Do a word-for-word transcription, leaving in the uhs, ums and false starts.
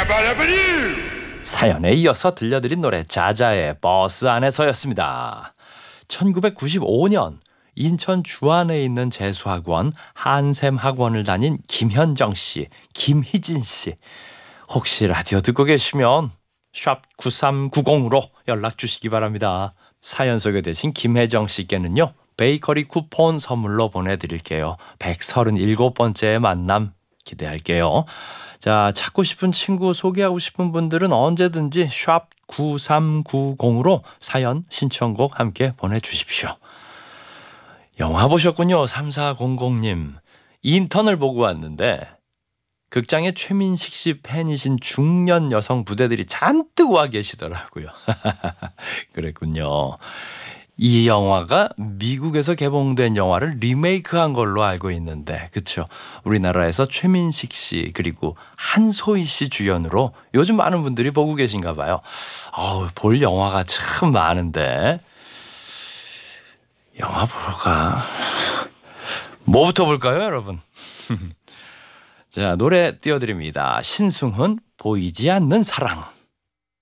사연에 이어서 들려드린 노래 자자의 버스 안에서였습니다. 천구백구십오 년 인천 주안에 있는 재수학원 한샘학원을 다닌 김현정 씨, 김희진 씨. 혹시 라디오 듣고 계시면 샵 구삼구공으로 연락 주시기 바랍니다. 사연 소개되신 김혜정 씨께는요, 베이커리 쿠폰 선물로 보내드릴게요. 백삼십칠 번째 만남 기대할게요. 자, 찾고 싶은 친구 소개하고 싶은 분들은 언제든지 샵 구삼구공으로 사연 신청곡 함께 보내주십시오. 영화 보셨군요. 삼사공공님. 인턴을 보고 왔는데 극장에 최민식 씨 팬이신 중년 여성 부대들이 잔뜩 와 계시더라고요. 그랬군요. 이 영화가 미국에서 개봉된 영화를 리메이크한 걸로 알고 있는데, 그렇죠? 우리나라에서 최민식 씨 그리고 한소희 씨 주연으로 요즘 많은 분들이 보고 계신가 봐요. 어우, 볼 영화가 참 많은데 영화 볼까? 뭐부터 볼까요, 여러분? 자, 노래 띄워드립니다. 신승훈 보이지 않는 사랑.